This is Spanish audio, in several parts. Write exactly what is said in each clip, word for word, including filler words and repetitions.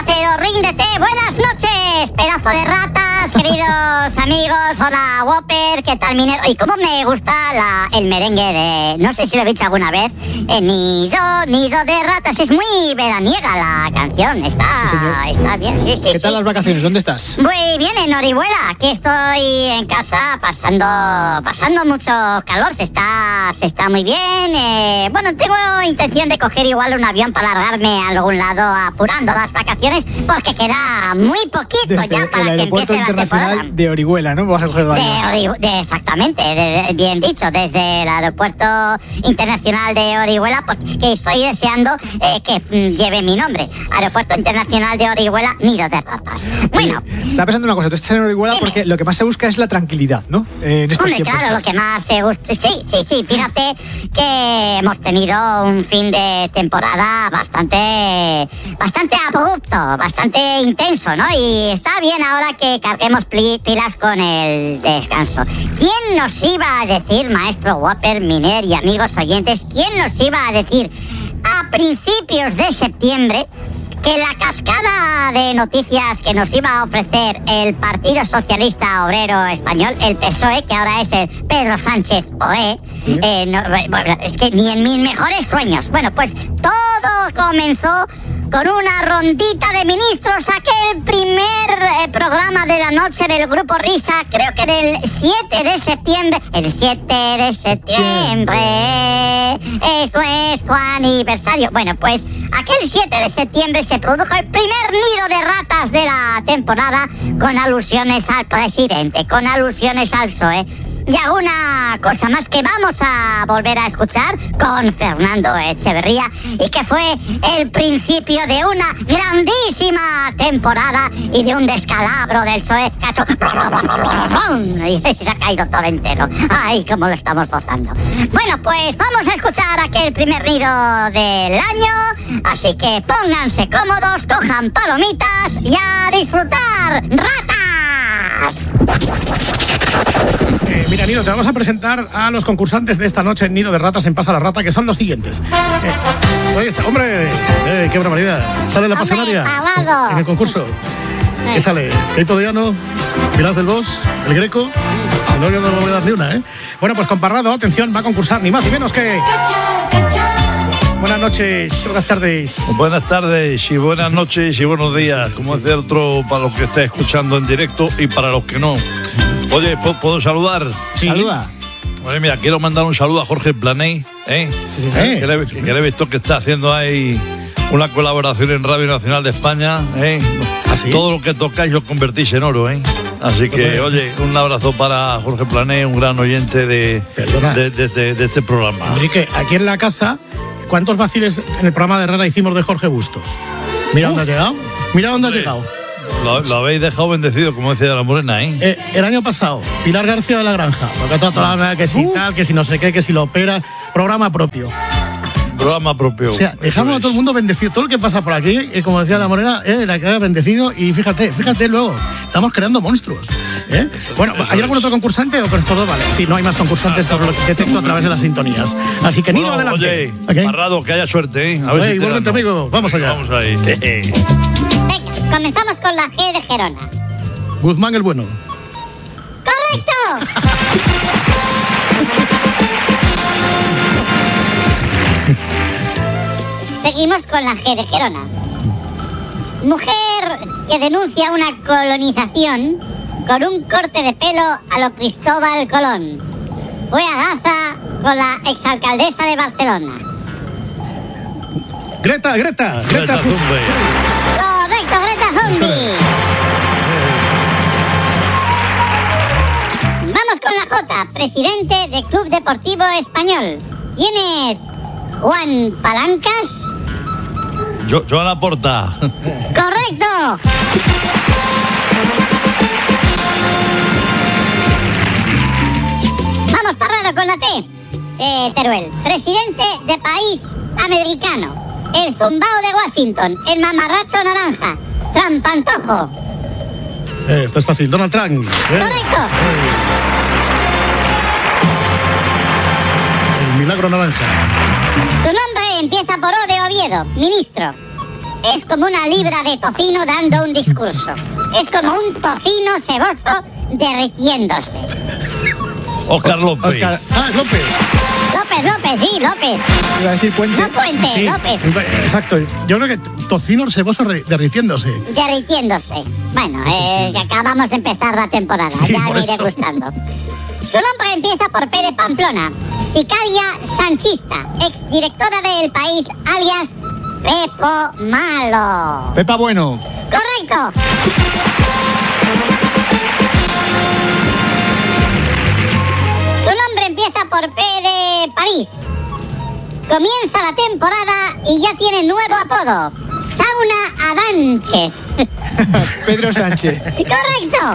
ratero, ríndete. Buenas noches, pedazo de ratas, queridos amigos. Hola, Whopper, ¿qué tal, minero? Y cómo me gusta la, el merengue de... No sé si lo he dicho alguna vez. Eh, nido, nido de ratas. Es muy veraniega la canción. Está, sí, está bien, sí, sí. ¿Qué tal sí. las vacaciones? ¿Dónde estás? Muy bien, en Orihuela. Aquí estoy en casa pasando pasando mucho calor. Se está, se está muy bien. Eh, bueno, tengo intención de coger igual un avión para largarme a algún lado apurando las vacaciones porque queda muy poquito. Desde ya para el que aeropuerto empiece internacional la temporada de Orihuela, ¿no? Vas a coger el avión. De, Ori- de- exactamente, de- de- bien dicho, desde el aeropuerto internacional de Orihuela, pues, que estoy deseando eh, que mm, lleve mi nombre. Aeropuerto internacional de Orihuela, nido de ratas. Bueno, Oye, estaba pensando una cosa, tú estás en Orihuela Dime. porque lo que más se busca es la tranquilidad, ¿no? Eh, en estos hombre, tiempos. claro, lo que más te gusta. Sí, sí, sí. Fíjate que hemos tenido un fin de temporada bastante, bastante abrupto, bastante intenso, ¿no? Y está bien ahora que carguemos pli- pilas con el descanso. ¿Quién nos iba a decir, maestro Whopper, Miner y amigos oyentes, quién nos iba a decir a principios de septiembre que la cascada de noticias que nos iba a ofrecer el Partido Socialista Obrero Español, el P S O E, que ahora es el Pedro Sánchez O E, ¿Sí? eh, no, bueno, es que ni en mis mejores sueños. Bueno, pues todo comenzó con una rondita de ministros, aquel primer eh, programa de la noche del Grupo Risa, creo que del siete de septiembre. El siete de septiembre, eso es su aniversario. Bueno, pues aquel siete de septiembre se produjo el primer nido de ratas de la temporada con alusiones al presidente, con alusiones al P S O E. Y alguna cosa más que vamos a volver a escuchar con Fernando Echeverría y que fue el principio de una grandísima temporada y de un descalabro del P S O E que ha hecho... y se ha caído todo entero. Ay, cómo lo estamos gozando. Bueno, pues vamos a escuchar aquel primer nido del año, así que pónganse cómodos, cojan palomitas y a disfrutar. ¡Ratas! Eh, mira, Nido, te vamos a presentar a los concursantes de esta noche en Nido de Ratas en Pasa la Rata, que son los siguientes. Eh, ahí está, hombre, eh, qué barbaridad. Sale la Hombre, pasionaria pagado. en el concurso. ¿Qué sale? Keito Diano, Pilar del Bosch, el Greco. Si no, yo no le voy a dar ni una, ¿eh? Bueno, pues con Parrado, atención, va a concursar ni más ni menos que... Buenas noches, buenas tardes. Buenas tardes y buenas noches y buenos días, como es otro para los que esté escuchando en directo y para los que no. Oye, ¿puedo, ¿puedo saludar? Sí. Saluda. Oye, mira, quiero mandar un saludo a Jorge Planey, ¿eh? Sí, sí. Eh. Que, le, que le he visto que está haciendo ahí una colaboración en Radio Nacional de España, ¿eh? ¿Ah, sí? Todo lo que tocáis lo convertís en oro, ¿eh? Así que, oye, un abrazo para Jorge Planey, un gran oyente de, Perdona. de, de- de- de este programa. Enrique, aquí en la casa, ¿cuántos vaciles en el programa de Herrera hicimos de Jorge Bustos? Mira dónde ha llegado. Mira dónde ha Hombre. llegado. Lo, lo habéis dejado bendecido, como decía la Morena, ¿eh? Eh, el año pasado, Pilar García de la Granja, porque toda, toda la que si tal, que si no sé qué, que si lo opera, programa propio. Programa propio. O sea, Eso dejamos a es. todo el mundo bendecido. Todo lo que pasa por aquí, eh, como decía la Morena, eh, la queda bendecido. Y fíjate, fíjate luego, estamos creando monstruos. ¿eh? Bueno, ¿hay algún otro concursante o con estos dos? Vale, sí, no hay más concursantes por lo que detecto a través de las sintonías. Así que Nido, Bueno, adelante. oye, ¿Ok? Parrado, que haya suerte, ¿eh? A Oye, si te igualmente, gano. amigo, vamos allá. Vamos ahí. Venga, comenzamos con la G de Gerona. Guzmán el bueno. ¡Correcto! Seguimos con la G de Gerona. Mujer que denuncia una colonización con un corte de pelo a lo Cristóbal Colón. Fue a Gaza con la exalcaldesa de Barcelona. Greta, Greta, Greta. Greta Thunberg. Correcto, Greta Thunberg. Vamos con la J, presidente del Club Deportivo Español. ¿Quién es Juan Palancas? Jo- Joana Porta. ¡Correcto! Vamos, Parrado, con la T. Eh, Teruel, presidente de país americano. El zumbao de Washington, el mamarracho naranja, Trampantojo. Eh, esto es fácil, Donald Trump. ¿eh? ¡Correcto! El milagro naranja. Su nombre empieza por O de Oviedo, ministro. es como una libra de tocino dando un discurso. Es como un tocino ceboso derritiéndose. Oscar López. Oscar. Ah, López. López, López, sí, López. Iba a decir Puente. No Puente, Sí, López. exacto. Yo creo que tocino ceboso re- derritiéndose. Derritiéndose. Bueno, eh, que acabamos de empezar la temporada, Sí, ya por me iré eso. gustando. Su nombre empieza por P de Pamplona. Sicaria sanchista, exdirectora del País, alias Pepo Malo. Pepa Bueno. ¡Correcto! Su nombre empieza por P de París. Comienza la temporada y ya tiene nuevo apodo. Sauna Adanches. Pedro Sánchez. ¡Correcto!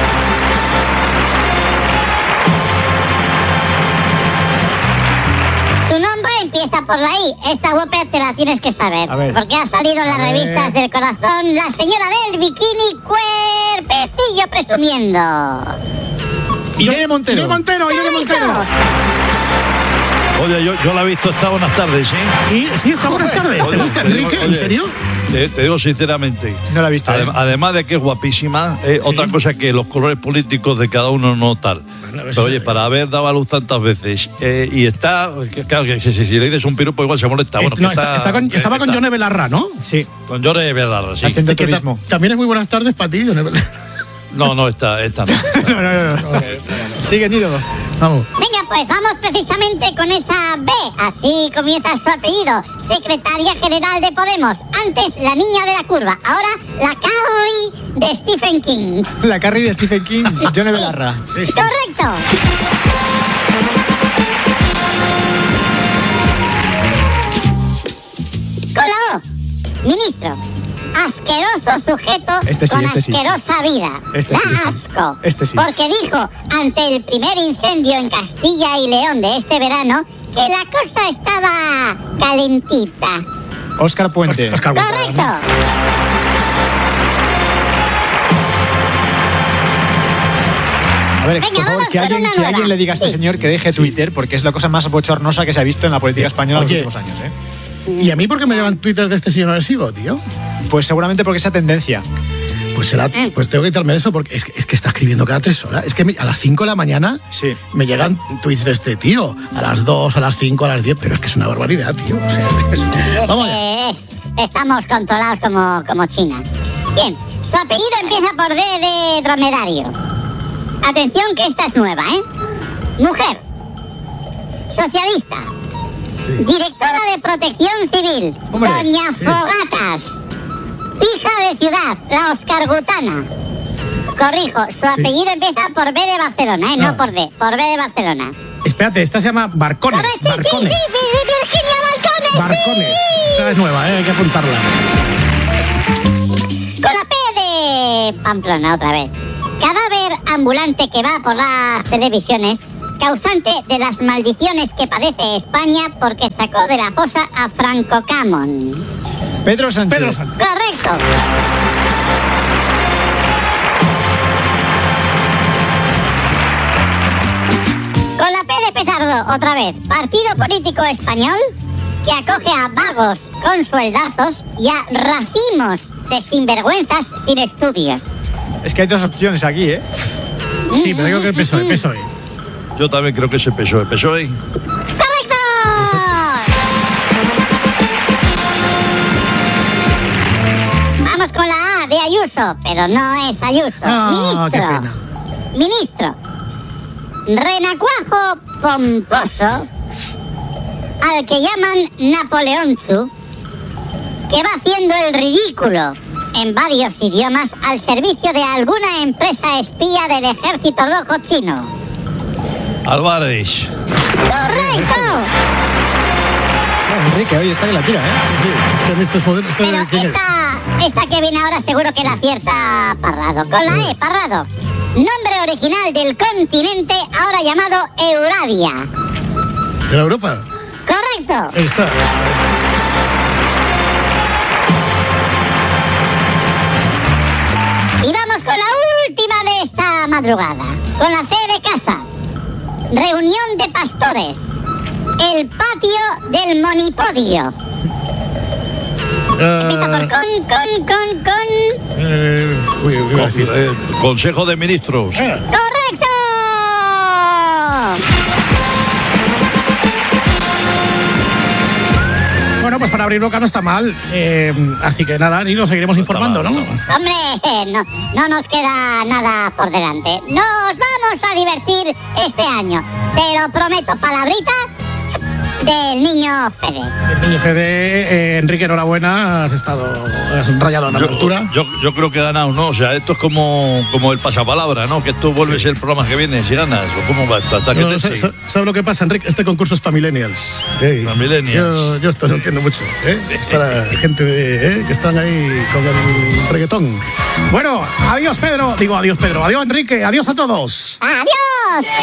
Su nombre empieza por la I. Esta Whopper te la tienes que saber. A ver. Porque ha salido en las A ver. revistas del corazón la señora del bikini cuerpecillo presumiendo. Irene Montero. Irene Montero, Irene Montero. Oye, yo, yo la he visto esta buenas tardes, ¿sí? Y sí, está buenas tardes. ¿Te Oye, gusta, te digo- Enrique? ¿En oye, serio? Te, te digo sinceramente. No la he visto, Adem- ¿eh? Además de que es guapísima, eh, otra cosa que los colores políticos de cada uno no tal. Bueno, Pero eso oye, es. para haber dado a luz tantas veces eh, y está, que, claro, que si, si- si le dices un piropo igual se molesta. Bueno, Este- no, que está- está con- que estaba con está- Yone Belarra, ¿no? Sí. Con Llore Belarra, sí. Haciendo Que ta- turismo. también es muy buenas tardes para ti, Yone Belarra. No, no, esta, esta no. No, no, no. no. Sigue, Nido. Vamos. Venga, pues vamos precisamente con esa B. Así comienza su apellido. Secretaria General de Podemos. Antes la niña de la curva. Ahora la Carrie de Stephen King. La Carrie de Stephen King. Johnny Belarra. Sí, sí. Correcto. Con la O. Ministro. Asqueroso sujeto Este sí, con este sí. asquerosa vida. Este da sí, este sí. asco. Este sí. Porque dijo ante el primer incendio en Castilla y León de este verano que la cosa estaba calentita. Oscar Puente. Oscar Wilde. Correcto. A ver, Venga, por favor, vamos que con alguien, una que nueva. alguien le diga a este Sí. señor que deje Twitter, porque es la cosa más bochornosa que se ha visto en la política española en Oye. los últimos años, ¿eh? ¿Y a mí por qué me llevan Twitter de este señor no le sigo, tío? Pues seguramente porque esa tendencia. Pues será, pues tengo que quitarme eso porque es que, es que está escribiendo cada tres horas. Es que me- a las cinco de la mañana Sí. me llegan tweets de este tío. A las dos, a las cinco, a las diez, pero es que es una barbaridad, tío. O sea, es- vamos allá. Eh, estamos controlados como, como China. Bien, su apellido empieza por D de dromedario. Atención que esta es nueva, ¿eh? Mujer. Socialista. Sí. Directora de Protección Civil. Hombre, Doña sí. Fogatas. Hija de ciudad, la Oscar Gutana. Corrijo, su apellido empieza por B de Barcelona, ¿eh? No Ah. por D, por B de Barcelona. Espérate, esta se llama Barcones. Correcto, sí, sí, Barcones. sí, Virginia Barcones. Barcones. sí. Esta es nueva, ¿eh? Hay que apuntarla. Con la P de Pamplona otra vez. Cadáver ambulante que va por las televisiones, causante de las maldiciones que padece España porque sacó de la fosa a Franco Camon. Pedro Sánchez. Pedro Sánchez. Correcto. Con la P de Petardo, otra vez. Partido político español que acoge a vagos con sueldazos y a racimos de sinvergüenzas sin estudios. Es que hay dos opciones aquí, ¿eh? Sí, pero digo que el P S O E, P S O E. Yo también creo que es el P S O E. P S O E. ¡Correcto! Vamos con la A de Ayuso, pero no es Ayuso. Ah, Ministro. qué pena. Ministro. Renacuajo pomposo, al que llaman Napoleonchu, que va haciendo el ridículo en varios idiomas al servicio de alguna empresa espía del Ejército Rojo Chino. Álvarez. ¡Correcto! Oh, Enrique, oye, está que la tira, ¿eh? Sí, sí. En estos modelos, ¿esto Pero de quién es? esta, esta que viene ahora seguro que la acierta Parrado. Con la E, Parrado. Nombre original del continente ahora llamado Euradia. ¿De la Europa? Correcto. Ahí está. Y vamos con la última de esta madrugada. Con la C de casa. Reunión de pastores. El patio del monipodio. Empieza por con, con, con, con. Eh, uy, uy, iba a decir. Eh, Consejo de Ministros. Eh, ¡Correcto! Bueno, pues para abrir boca no está mal. Eh, así que nada, ni lo seguiremos No informando, está ¿no? mal, no. Hombre, no, no nos queda nada por delante. Nos vamos a divertir este año. Te lo prometo, palabrita del niño Fede. El niño Fede, eh, Enrique, enhorabuena. Has estado, has rayado en la Yo, apertura. yo, yo creo que he ganado, ¿no? O sea, esto es como, como el pasapalabra, ¿no? Que esto vuelve a ser el programa que viene si ganas. ¿O cómo va esto? Hasta que No, te sa- sigue. sa- ¿Sabe lo que pasa, Enrique? Este concurso es para millennials. Ey, Pa' millennials. Yo, yo esto no entiendo mucho. ¿eh? Es para gente de, ¿eh? que están ahí con el reggaetón. Bueno, adiós, Pedro. Digo, adiós, Pedro. Adiós, Enrique. Adiós a todos. ¡Adiós!